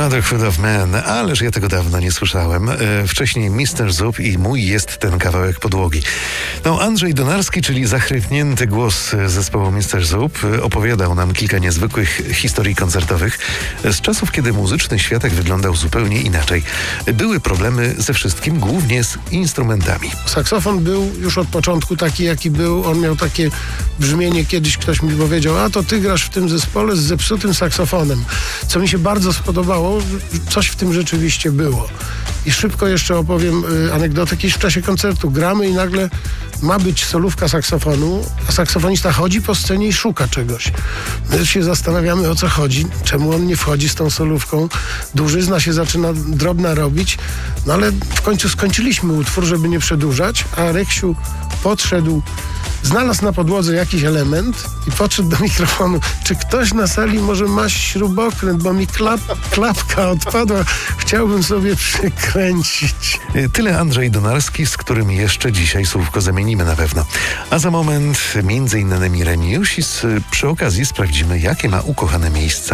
Brotherhood of Man, ależ ja tego dawno nie słyszałem. Wcześniej Mr. Zup i Mój jest ten kawałek podłogi. No, Andrzej Donarski, czyli zachrypnięty głos zespołu Mr. Zup, opowiadał nam kilka niezwykłych historii koncertowych z czasów, kiedy muzyczny światek wyglądał zupełnie inaczej. Były problemy ze wszystkim, głównie z instrumentami. Saksofon był już od początku taki, jaki był. On miał takie brzmienie, kiedyś ktoś mi powiedział, a to ty grasz w tym zespole z zepsutym saksofonem. Co mi się bardzo spodobało, coś w tym rzeczywiście było. I szybko jeszcze opowiem anegdotę. Kiedyś w czasie koncertu gramy i nagle ma być solówka saksofonu, a saksofonista chodzi po scenie i szuka czegoś. My się zastanawiamy, o co chodzi, czemu on nie wchodzi z tą solówką. Dużyzna się zaczyna drobna robić, no ale w końcu skończyliśmy utwór, żeby nie przedłużać, a Reksiu podszedł, znalazł na podłodze jakiś element i podszedł do mikrofonu. Czy ktoś na sali może ma śrubokręt, bo mi klapka odpadła. Chciałbym sobie przykręcić. Tyle Andrzej Donarski, z którym jeszcze dzisiaj słówko zamienimy na pewno. A za moment między innymi Reniusis. Przy okazji sprawdzimy, jakie ma ukochane miejsca